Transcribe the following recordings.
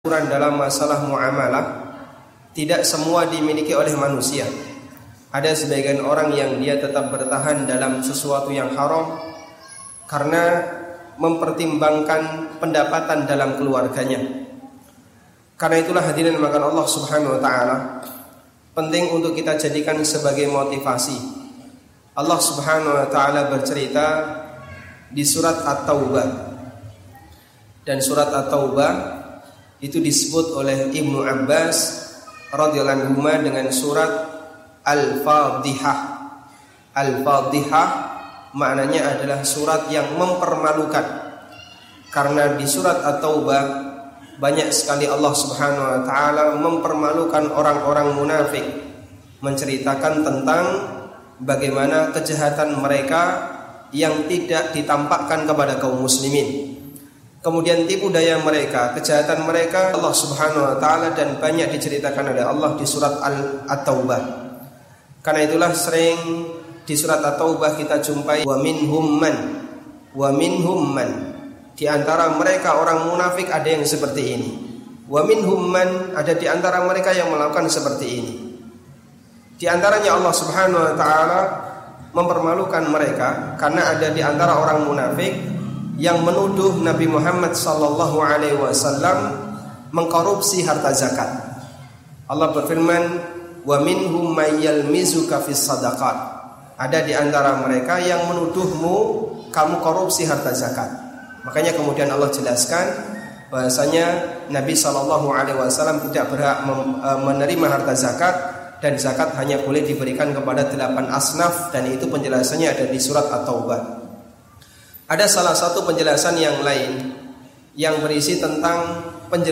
aturan dalam masalah muamalah tidak semua dimiliki oleh manusia. Ada sebagian orang yang dia tetap bertahan dalam sesuatu yang haram karena mempertimbangkan pendapatan dalam keluarganya. Karena itulah hadirin dimakan Allah Subhanahu wa taala, penting untuk kita jadikan sebagai motivasi. Allah Subhanahu wa taala bercerita di surat At-Taubah. Dan surat At-Taubah itu disebut oleh Ibnu Abbas radhiyallahu anhu dengan surat Al-Fadhihah. Al-Fadhihah maknanya adalah surat yang mempermalukan. Karena di surat At-Taubah banyak sekali Allah Subhanahu wa taala mempermalukan orang-orang munafik, menceritakan tentang bagaimana kejahatan mereka yang tidak ditampakkan kepada kaum muslimin. Kemudian tipu daya mereka, kejahatan mereka Allah Subhanahu wa taala, dan banyak diceritakan oleh Allah di surat At-Taubah. Karena itulah sering di surat At-Taubah kita jumpai wa minhum man. Di antara mereka orang munafik ada yang seperti ini. Wa minhum man, ada di antara mereka yang melakukan seperti ini. Di antaranya Allah Subhanahu wa taala mempermalukan mereka karena ada di antara orang munafik yang menuduh Nabi Muhammad sallallahu alaihi wasallam mengkorupsi harta zakat. Allah berfirman, "Wa minhum may yalmizuka fis shadaqat." Ada di antara mereka yang menuduhmu kamu korupsi harta zakat. Makanya kemudian Allah jelaskan bahwasanya Nabi sallallahu alaihi wasallam tidak berhak menerima harta zakat, dan zakat hanya boleh diberikan kepada 8 asnaf, dan itu penjelasannya ada di surat At-Taubah. Ada salah satu penjelasan yang lain yang berisi tentang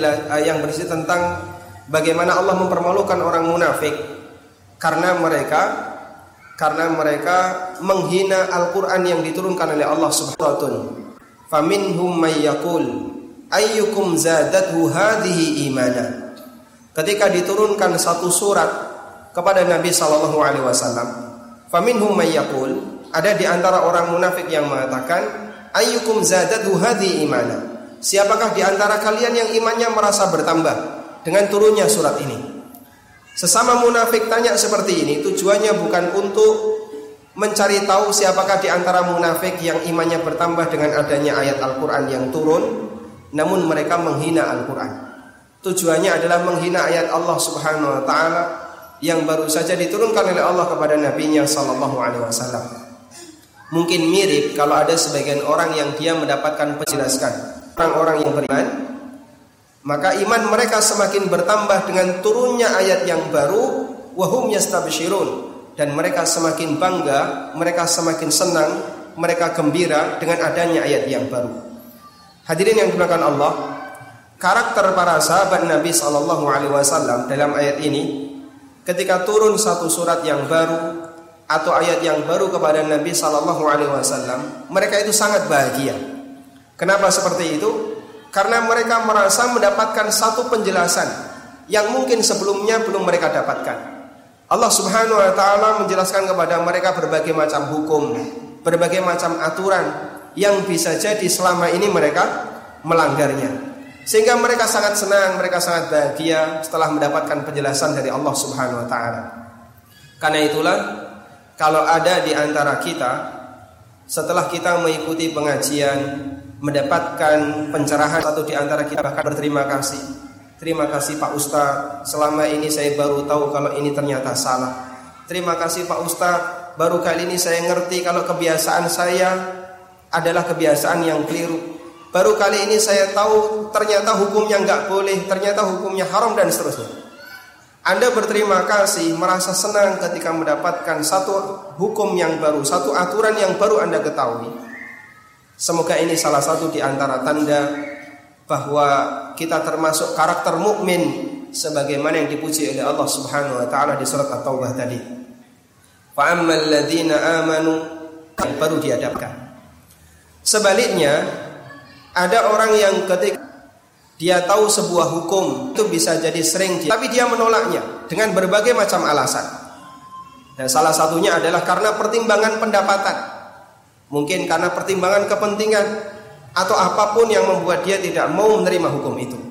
bagaimana Allah mempermalukan orang munafik karena mereka menghina Al-Qur'an yang diturunkan oleh Allah Subhanahu wa taala. Faminhum may yaqul ayyukum zadathu hadhihi imana. Ketika diturunkan satu surat kepada Nabi sallallahu alaihi wasallam, faminhum may yaqul, ada di antara orang munafik yang mengatakan ayyukum zadathu hadhihi imana. Siapakah di antara kalian yang imannya merasa bertambah dengan turunnya surat ini? Sesama munafik tanya seperti ini, tujuannya bukan untuk mencari tahu siapakah di antara munafik yang imannya bertambah dengan adanya ayat Al-Qur'an yang turun, namun mereka menghina Al-Qur'an. Tujuannya adalah menghina ayat Allah Subhanahu wa taala yang baru saja diturunkan oleh Allah kepada Nabi-Nya sallallahu alaihi wasallam. Mungkin mirip kalau ada sebagian orang yang dia mendapatkan penjelasan orang-orang yang beriman, maka iman mereka semakin bertambah dengan turunnya ayat yang baru, wahum yastabshirun, dan mereka semakin bangga, mereka semakin senang, mereka gembira dengan adanya ayat yang baru. Hadirin yang dimuliakan Allah, karakter para sahabat Nabi sallallahu alaihi wasallam dalam ayat ini, ketika turun satu surat yang baru atau ayat yang baru kepada Nabi sallallahu alaihi wasallam, mereka itu sangat bahagia. Kenapa seperti itu? Karena mereka merasa mendapatkan satu penjelasan yang mungkin sebelumnya belum mereka dapatkan. Allah Subhanahu wa taala menjelaskan kepada mereka berbagai macam hukum, berbagai macam aturan yang bisa jadi selama ini mereka melanggarnya. Sehingga mereka sangat senang, mereka sangat bahagia setelah mendapatkan penjelasan dari Allah Subhanahu wa taala. Karena itulah, kalau ada di antara kita setelah kita mengikuti pengajian, mendapatkan pencerahan, satu di antara kita bahkan berterima kasih. Terima kasih Pak Ustadz, selama ini saya baru tahu kalau ini ternyata salah. Terima kasih Pak Ustadz, baru kali ini saya ngerti kalau kebiasaan saya adalah kebiasaan yang keliru. Baru kali ini saya tahu ternyata hukumnya nggak boleh, ternyata hukumnya haram, dan seterusnya. Anda berterima kasih, merasa senang ketika mendapatkan satu hukum yang baru, satu aturan yang baru Anda ketahui. Semoga ini salah satu di antara tanda bahwa kita termasuk karakter mukmin sebagaimana yang dipuji oleh Allah Subhanahu wa taala di surat At-Taubah tadi. Fa ammal ladzina amanu, yang baru dihadapkan. Sebaliknya, ada orang yang ketika dia tahu sebuah hukum itu bisa jadi sering tapi dia menolaknya dengan berbagai macam alasan. Dan salah satunya adalah karena pertimbangan pendapatan. Mungkin karena pertimbangan kepentingan atau apapun yang membuat dia tidak mau menerima hukum itu.